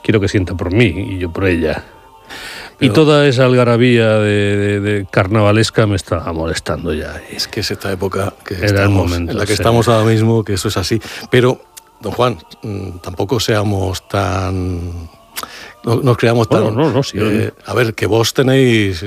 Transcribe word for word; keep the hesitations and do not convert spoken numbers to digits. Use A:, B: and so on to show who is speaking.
A: quiero que sienta por mí y yo por ella.
B: Pero,
A: y toda esa algarabía de, de, de carnavalesca me estaba molestando ya.
B: Es que es esta época que
A: Era el
B: estamos,
A: momento,
B: en la que
A: sí.
B: estamos ahora mismo, que eso es así. Pero, don Juan, tampoco seamos tan... No nos creamos tan...
A: Bueno, no, no, sí,
B: eh, a ver, que vos tenéis